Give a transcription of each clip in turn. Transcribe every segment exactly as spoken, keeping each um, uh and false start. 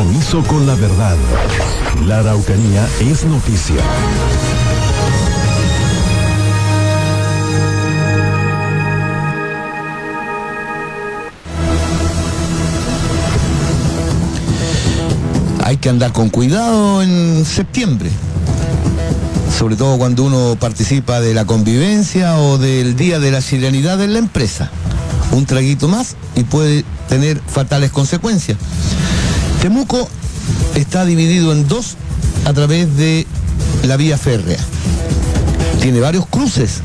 compromiso con la verdad. La Araucanía es noticia. Hay que andar con cuidado en septiembre, sobre todo cuando uno participa de la convivencia o del Día de la Chilenidad en la empresa. Un traguito más y puede tener fatales consecuencias. Temuco está dividido en dos a través de la vía férrea. Tiene varios cruces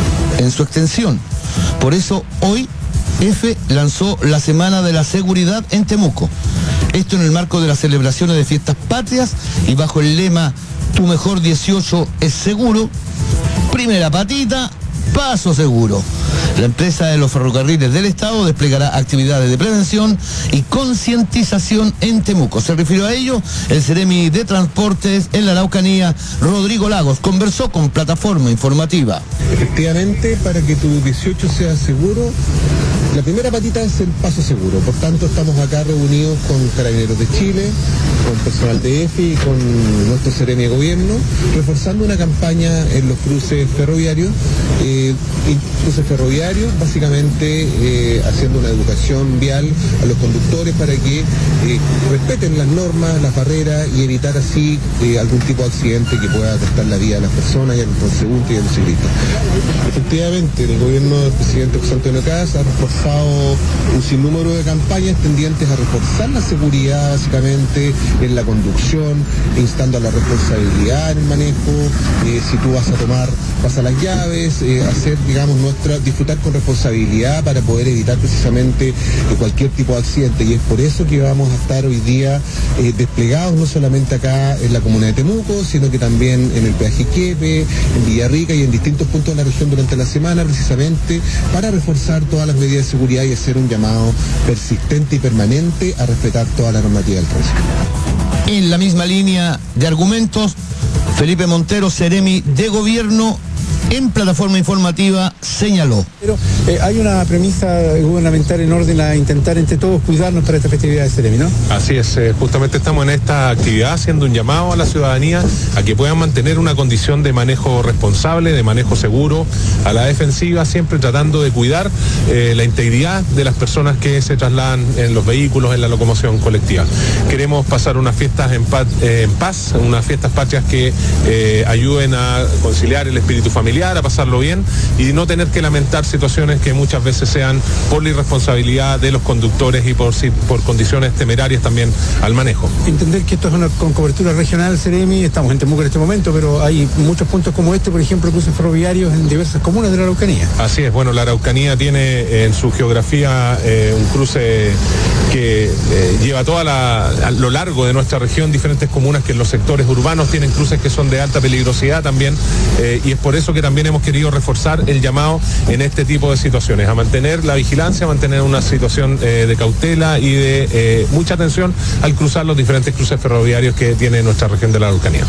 en su extensión. Por eso hoy F lanzó la Semana de la Seguridad en Temuco. Esto en el marco de las celebraciones de fiestas patrias y bajo el lema Tu mejor dieciocho es seguro. Primera patita, paso seguro. La empresa de los ferrocarriles del Estado desplegará actividades de prevención y concientización en Temuco. Se refirió a ello el Ceremi de Transportes en la Araucanía, Rodrigo Lagos. Conversó con Plataforma Informativa. Efectivamente, para que tu dieciocho sea seguro, la primera patita es el paso seguro. Por tanto, estamos acá reunidos con Carabineros de Chile, con personal de E F I y con nuestro Ceremi de Gobierno, reforzando una campaña en los cruces ferroviarios, eh, cruces ferroviarios, básicamente eh, haciendo una educación vial a los conductores para que eh, respeten las normas, las barreras y evitar así eh, algún tipo de accidente que pueda costar la vida a las personas y a los transeúntes y a los ciclistas. Efectivamente, el gobierno del presidente José Antonio Caz ha reforzado un sinnúmero de campañas tendientes a reforzar la seguridad básicamente en la conducción, instando a la responsabilidad en el manejo, eh, si tú vas a tomar, pasa las llaves, eh, hacer, digamos, nuestra, disfrutar con responsabilidad para poder evitar precisamente eh, cualquier tipo de accidente. Y es por eso que vamos a estar hoy día eh, desplegados no solamente acá en la comuna de Temuco, sino que también en el peaje Quepe, en Villarrica y en distintos puntos de la región durante la semana, precisamente para reforzar todas las medidas de seguridad y hacer un llamado persistente y permanente a respetar toda la normativa del tránsito. En la misma línea de argumentos, Felipe Montero, Ceremi de Gobierno, en Plataforma Informativa señaló. Pero eh, hay una premisa gubernamental en orden a intentar entre todos cuidarnos para esta festividad de Ceremi, ¿no? Así es, eh, justamente estamos en esta actividad haciendo un llamado a la ciudadanía a que puedan mantener una condición de manejo responsable, de manejo seguro, a la defensiva, siempre tratando de cuidar eh, la integridad de las personas que se trasladan en los vehículos, en la locomoción colectiva. Queremos pasar unas fiestas en paz, eh, en paz unas fiestas patrias que eh, ayuden a conciliar el espíritu familiar, a pasarlo bien y no tener que lamentar situaciones que muchas veces sean por la irresponsabilidad de los conductores y por, por condiciones temerarias también al manejo. Entender que esto es una con cobertura regional, Ceremi, estamos en Temuco en este momento, pero hay muchos puntos como este, por ejemplo, cruces ferroviarios en diversas comunas de la Araucanía. Así es, bueno, la Araucanía tiene en su geografía eh, un cruce que eh, lleva toda la, a lo largo de nuestra región diferentes comunas que en los sectores urbanos tienen cruces que son de alta peligrosidad también eh, y es por eso que también hemos querido reforzar el llamado en este tipo de situaciones, a mantener la vigilancia, a mantener una situación eh, de cautela y de eh, mucha atención al cruzar los diferentes cruces ferroviarios que tiene nuestra región de la Araucanía.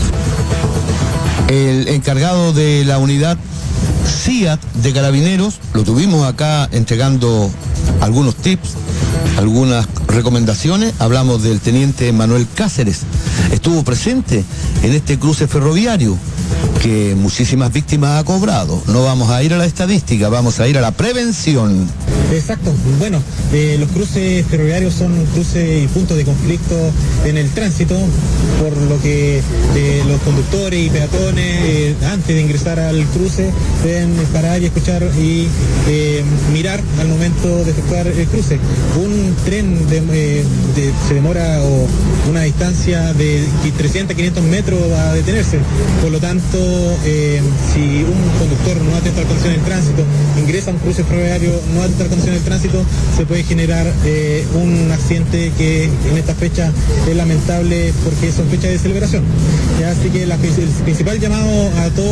El encargado de la unidad C I A T de Carabineros, lo tuvimos acá entregando algunos tips, algunas recomendaciones. Hablamos del teniente Manuel Cáceres, estuvo presente en este cruce ferroviario que muchísimas víctimas ha cobrado. No vamos a ir a la estadística, vamos a ir a la prevención. Exacto, bueno, eh, los cruces ferroviarios son cruces y puntos de conflicto en el tránsito, por lo que eh, los conductores y peatones eh, antes de ingresar al cruce deben parar y escuchar y eh, mirar al momento de efectuar el cruce. Un tren de, eh, de, se demora o una distancia de trescientos a quinientos metros a detenerse, por lo tanto eh, si un conductor no atenta a la condición del tránsito, ingresa a un cruce ferroviario, no atenta a la condición del tránsito, se puede generar eh, un accidente que en esta fecha es lamentable porque son fechas de celebración. Así que la, el principal llamado a todos